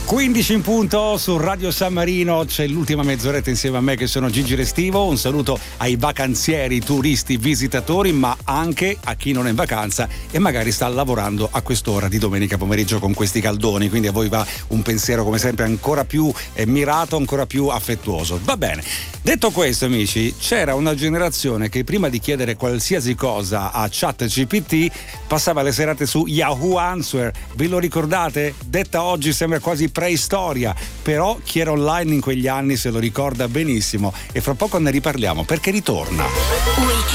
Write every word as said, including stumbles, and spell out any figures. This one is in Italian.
quindici in punto su Radio San Marino, c'è l'ultima mezz'oretta insieme a me che sono Gigi Restivo. Un saluto ai vacanzieri, turisti, visitatori, ma anche a chi non è in vacanza e magari sta lavorando a quest'ora di domenica pomeriggio con questi caldoni, quindi a voi va un pensiero come sempre ancora più eh, mirato, ancora più affettuoso. Va bene, detto questo amici, c'era una generazione che prima di chiedere qualsiasi cosa a ChatGPT passava le serate su Yahoo Answer, ve lo ricordate? Detta oggi sembra quasi preistoria, però chi era online in quegli anni se lo ricorda benissimo e fra poco ne riparliamo perché ritorna.